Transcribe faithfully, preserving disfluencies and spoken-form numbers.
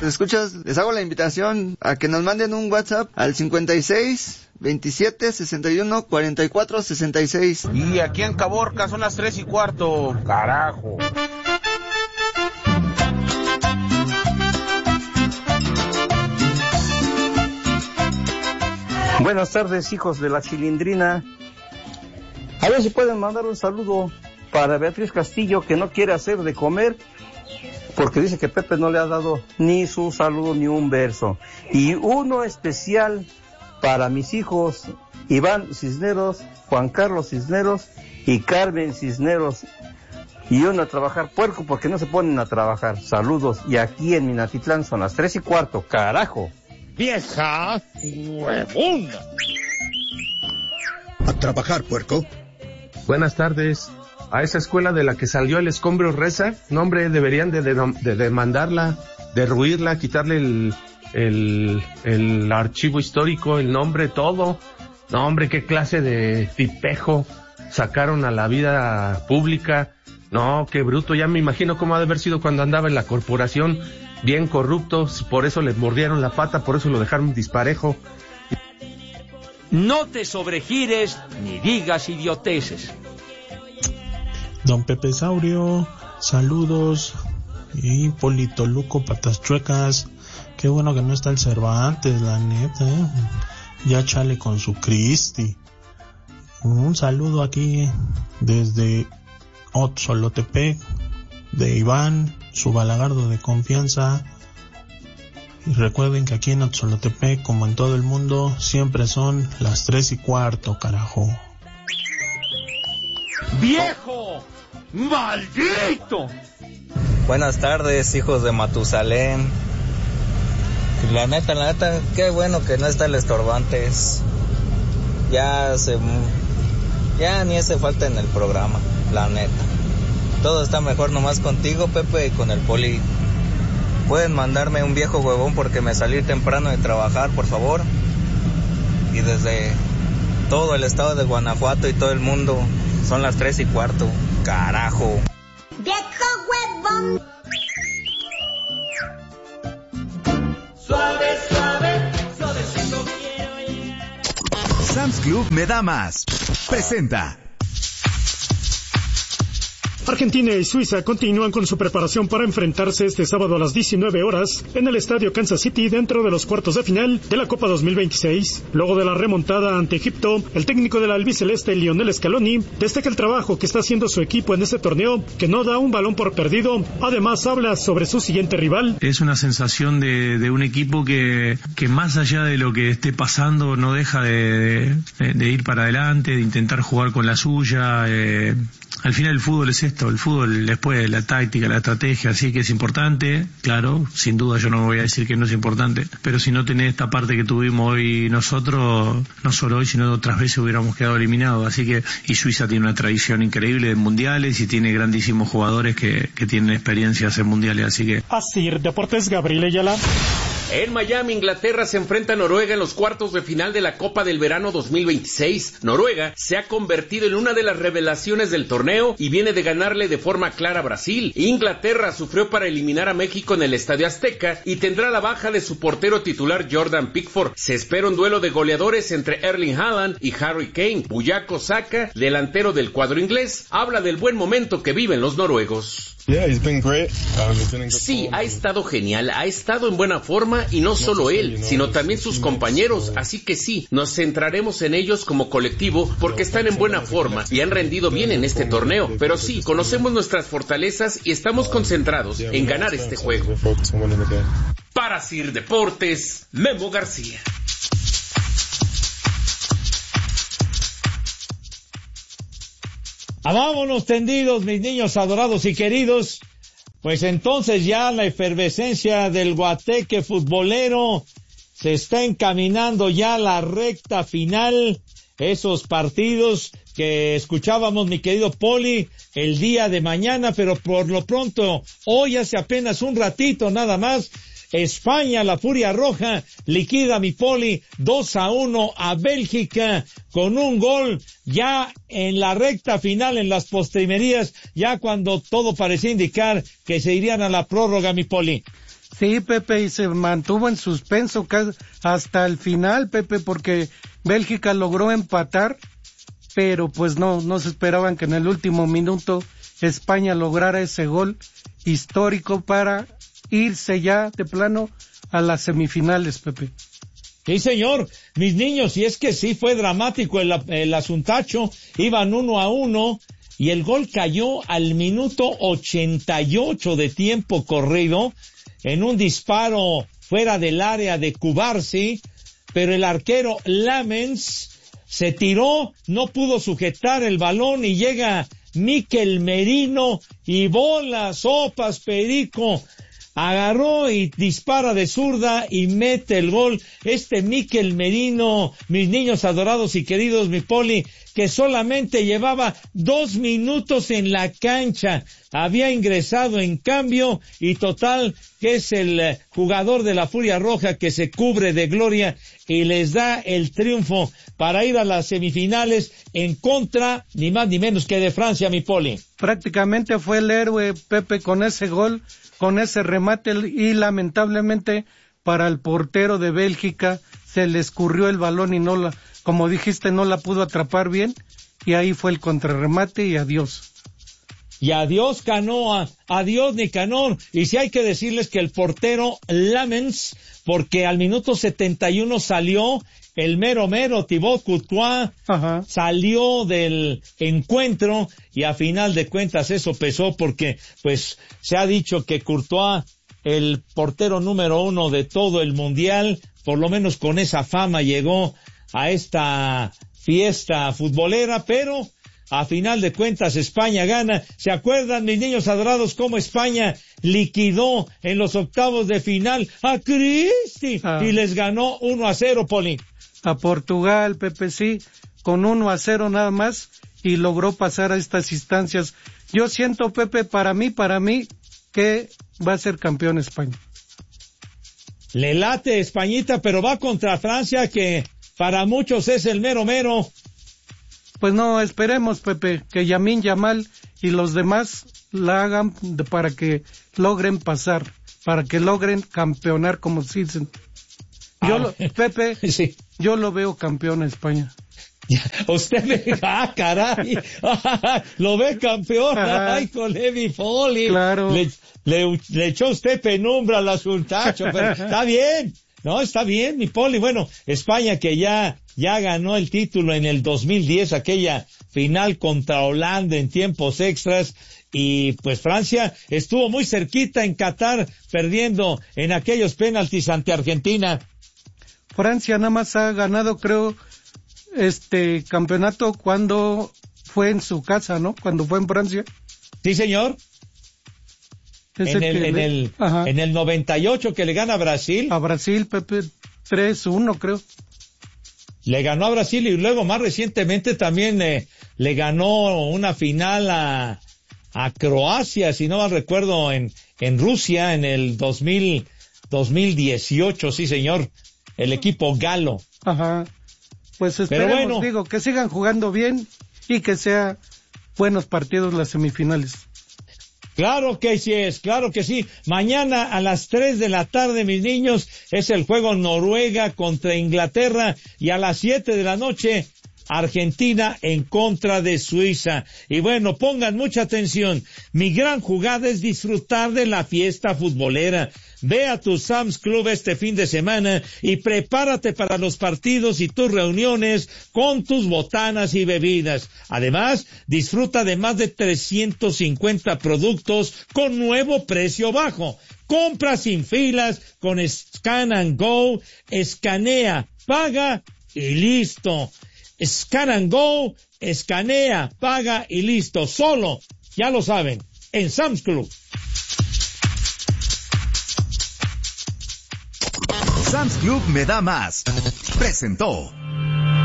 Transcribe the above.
Escuchas, les hago la invitación a que nos manden un WhatsApp al cincuenta y seis, veintisiete, sesenta y uno, cuarenta y cuatro, sesenta y seis. Y aquí en Caborca son las tres y cuarto. Carajo. Buenas tardes, hijos de la Chilindrina. A ver si pueden mandar un saludo para Beatriz Castillo, que no quiere hacer de comer porque dice que Pepe no le ha dado ni su saludo ni un verso. Y uno especial para mis hijos Iván Cisneros, Juan Carlos Cisneros y Carmen Cisneros. Y uno a trabajar puerco porque no se ponen a trabajar. Saludos. Y aquí en Minatitlán son las tres y cuarto. ¡Carajo! ¡Vieja huevona! ¿A trabajar, puerco? Buenas tardes. A esa escuela de la que salió el escombro Reza, no, hombre, deberían de, de, de demandarla, derruirla, quitarle el, el, el archivo histórico, el nombre, todo. No, hombre, qué clase de tipejo sacaron a la vida pública. No, qué bruto. Ya me imagino cómo ha de haber sido cuando andaba en la corporación, bien corrupto. Por eso le mordieron la pata, por eso lo dejaron disparejo. No te sobregires ni digas idioteces. Don Pepe Saurio, saludos. Y Polito Luco, patas chuecas. Qué bueno que no está el Cervantes, la neta, ¿eh? Ya chale con su Cristi. Un saludo aquí desde Otzolotepec, de Iván, su balagardo de confianza. Y recuerden que aquí en Otzolotepec, como en todo el mundo, siempre son las tres y cuarto, carajo. ¡Viejo! ¡Maldito! Buenas tardes, hijos de Matusalén. La neta, la neta, qué bueno que no está el Estorbantes. Ya se... Ya ni hace falta en el programa, la neta. Todo está mejor nomás contigo, Pepe, y con el Poli. Pueden mandarme un viejo huevón porque me salí temprano de trabajar, por favor. Y desde todo el estado de Guanajuato y todo el mundo, son las tres y cuarto. Carajo. ¡Viejo huevón! Suave, suave, suavecito quiero llegar. Sam's Club me da más. Presenta. Argentina y Suiza continúan con su preparación para enfrentarse este sábado a las diecinueve horas en el estadio Kansas City dentro de los cuartos de final de la Copa dos mil veintiséis. Luego de la remontada ante Egipto, el técnico del albiceleste Lionel Scaloni destaca el trabajo que está haciendo su equipo en este torneo, que no da un balón por perdido. Además habla sobre su siguiente rival. Es una sensación de, de un equipo que, que más allá de lo que esté pasando no deja de, de, de ir para adelante, de intentar jugar con la suya. Eh, al final el fútbol es esto, el fútbol después la táctica, la estrategia, así que es importante, claro, sin duda yo no voy a decir que no es importante, pero si no tenés esta parte que tuvimos hoy nosotros, no solo hoy sino otras veces hubiéramos quedado eliminados, así que, y Suiza tiene una tradición increíble de mundiales y tiene grandísimos jugadores que, que tienen experiencias en mundiales, así que... Así, Deportes, Gabriel Ayala. En Miami, Inglaterra se enfrenta a Noruega en los cuartos de final de la Copa del Verano dos mil veintiséis. Noruega se ha convertido en una de las revelaciones del torneo y viene de ganarle de forma clara a Brasil. Inglaterra sufrió para eliminar a México en el Estadio Azteca y tendrá la baja de su portero titular Jordan Pickford. Se espera un duelo de goleadores entre Erling Haaland y Harry Kane. Bukayo Saka, delantero del cuadro inglés, habla del buen momento que viven los noruegos. Sí, ha estado genial, ha estado en buena forma y no solo él, sino también sus compañeros, así que sí, nos centraremos en ellos como colectivo porque están en buena forma y han rendido bien en este torneo, pero sí, conocemos nuestras fortalezas y estamos concentrados en ganar este juego. Para Sir Deportes, Memo García. Ah, vámonos tendidos, mis niños adorados y queridos. Pues entonces ya la efervescencia del guateque futbolero se está encaminando ya a la recta final. Esos partidos que escuchábamos, mi querido Poli, el día de mañana, pero por lo pronto, hoy hace apenas un ratito nada más, España, la Furia Roja, liquida, mi Poli, dos a uno a Bélgica, con un gol ya en la recta final, en las postrimerías, ya cuando todo parecía indicar que se irían a la prórroga, mi Poli. Sí, Pepe, y se mantuvo en suspenso hasta el final, Pepe, porque Bélgica logró empatar, pero pues no, no se esperaban que en el último minuto España lograra ese gol histórico para irse ya de plano a las semifinales, Pepe. Sí, señor, mis niños, y es que sí fue dramático el, el asuntacho, iban uno a uno, y el gol cayó al minuto ochenta y ocho de tiempo corrido, en un disparo fuera del área de Cubarsí, pero el arquero Lamens se tiró, no pudo sujetar el balón y llega Mikel Merino y bola, sopas, perico, agarró y dispara de zurda y mete el gol. Este Mikel Merino, mis niños adorados y queridos, mi Poli, que solamente llevaba dos minutos en la cancha, había ingresado en cambio y total que es el jugador de la Furia Roja que se cubre de gloria y les da el triunfo para ir a las semifinales en contra ni más ni menos que de Francia, mi Poli. Prácticamente fue el héroe, Pepe, con ese gol, con ese remate, y lamentablemente para el portero de Bélgica se le escurrió el balón y no la, como dijiste, no la pudo atrapar bien, y ahí fue el contrarremate y adiós. Y adiós Canoa, adiós Nicanor, y si hay que decirles que el portero Lamens, porque al minuto setenta y uno salió el mero mero Thibaut Courtois, Ajá. salió del encuentro y a final de cuentas eso pesó porque pues se ha dicho que Courtois, el portero número uno de todo el mundial, por lo menos con esa fama llegó a esta fiesta futbolera, pero a final de cuentas España gana. ¿Se acuerdan, mis niños adorados, cómo España liquidó en los octavos de final a Cristi ah. y les ganó uno a cero, Poli? A Portugal, Pepe, sí, con uno a cero nada más, y logró pasar a estas instancias. Yo siento, Pepe, para mí, para mí, que va a ser campeón España. Le late Españita, pero va contra Francia, que para muchos es el mero mero. Pues no, esperemos, Pepe, que Yamin Yamal y los demás la hagan de, para que logren pasar, para que logren campeonar, como se dicen. Yo, ah, lo, Pepe, sí. yo lo veo campeón a España. Usted ve, ah, caray, lo ve campeón, Ajá. ay, con Levi Foley. Claro. Le, le, le echó usted penumbra al asuntacho, pero está bien, no, está bien, mi Poli. Bueno, España que ya, ya ganó el título en el dos mil diez, aquella final contra Holanda en tiempos extras, y pues Francia estuvo muy cerquita en Qatar, perdiendo en aquellos penaltis ante Argentina. Francia nada más ha ganado, creo, este campeonato cuando fue en su casa, ¿no? Cuando fue en Francia. Sí, señor. Es en, el, el, en, le... el, en el noventa y ocho que le gana a Brasil. A Brasil, Pepe, tres uno, creo. Le ganó a Brasil y luego más recientemente también eh, le ganó una final a, a Croacia, si no mal recuerdo, en, en Rusia en el dos mil, dos mil dieciocho, sí, señor. El equipo galo. Ajá. Pues esperemos, bueno, digo, que sigan jugando bien y que sea buenos partidos las semifinales. Claro que sí es, claro que sí. Mañana a las tres de la tarde, mis niños, es el juego Noruega contra Inglaterra, y a las siete de la noche Argentina en contra de Suiza. Y bueno, pongan mucha atención. Mi gran jugada es disfrutar de la fiesta futbolera. Ve a tu Sam's Club este fin de semana y prepárate para los partidos y tus reuniones con tus botanas y bebidas. Además, disfruta de más de trescientos cincuenta productos con nuevo precio bajo. Compra sin filas con Scan and Go. Escanea, paga y listo. Scan and Go, escanea, paga y listo. Solo, ya lo saben, en Sam's Club. Sam's Club me da más. Presentó.